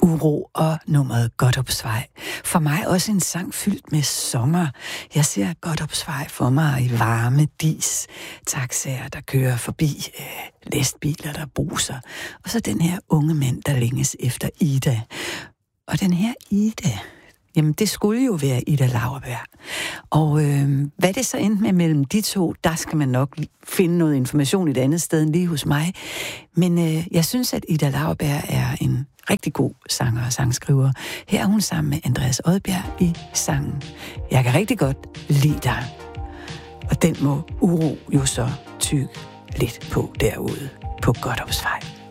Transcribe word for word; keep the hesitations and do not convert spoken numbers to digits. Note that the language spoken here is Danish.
Uro og nummeret Godthåbsvej. For mig også en sang fyldt med sommer. Jeg ser Godthåbsvej for mig i varme dis. Taxaer, der kører forbi. Øh, lastbiler, der bruser. Og så den her unge mand, der længes efter Ida. Og den her Ida, jamen det skulle jo være Ida Lauerberg. Og øh, hvad det så endte med mellem de to, der skal man nok finde noget information et andet sted end lige hos mig. Men øh, jeg synes, at Ida Lauerberg er en rigtig god sanger og sangskriver. Her er hun sammen med Andreas Odbjerg i sangen Jeg kan rigtig godt lide dig. Og den må Uro jo så tykke lidt på derude på Godthåbsvej.